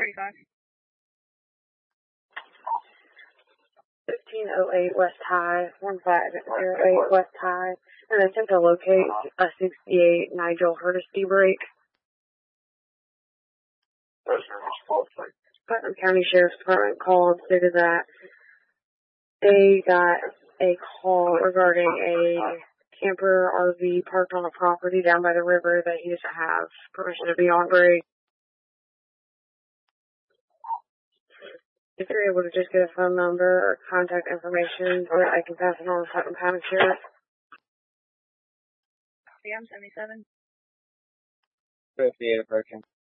35. 1508 West High, 1508 West High, and attempt to locate a 68 Nigel Hurdesty break. Putnam County Sheriff's Department called and stated that they got a call regarding a camper RV parked on a property down by the river that he doesn't have permission to be on break. If you're able to just get a phone number or contact information, or I can pass it on to Putnam County Sheriff. Yeah, I'm 77. 58 approaching.